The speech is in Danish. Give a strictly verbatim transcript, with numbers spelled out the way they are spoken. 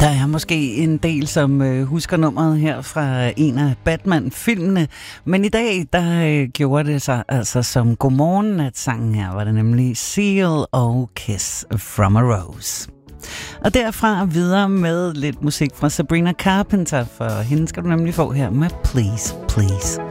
Der er måske en del, som øh, husker nummeret her fra en af Batman-filmene, men i dag, der øh, gjorde det sig altså som godmorgen, at sangen her var det nemlig Seal og Kiss from a Rose. Og derfra videre med lidt musik fra Sabrina Carpenter, for hende skal du nemlig få her med Please, Please.